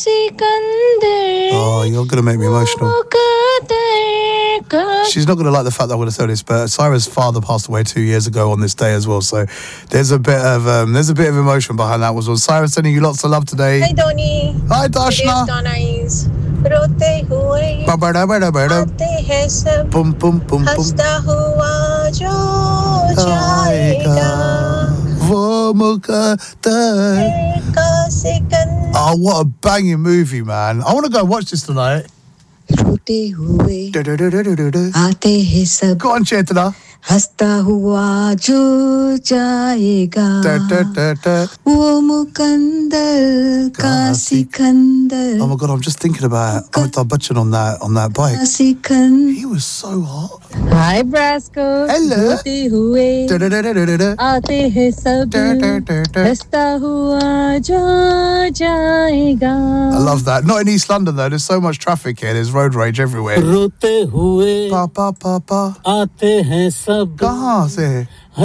Oh, you're going to make me emotional. She's not going to like the fact that I'm going to say this, but Cyrus' father passed away 2 years ago on this day as well. So there's a bit of emotion behind that was. Cyrus sending you lots of love today. Hi, Donny. Hi, Dashna. It is Donna Is. रोते हुए आते हैं सब Bum, bum, bum, bum. हंसता हुआ जो जाएगा वो मुकद्दर का Sikandar. Oh, what a banging movie, man. I want to go watch this tonight. रोते हुए आते हैं सब Go on, Chetana. हंसता हुआ जो जाएगा वो मुकंदर का Sikandar. Oh my God, I'm just thinking about Amitabh Bachchan on that bike. He was so hot. Hi, Brasco. Hello. रोते हुए आते हैं सब हंसता हुआ जो जाएगा. I love that. Not in East London though. There's so much traffic here. There's road rage everywhere. रोते हुए Pa pa pa pa. आते हैं सब कहाँ से?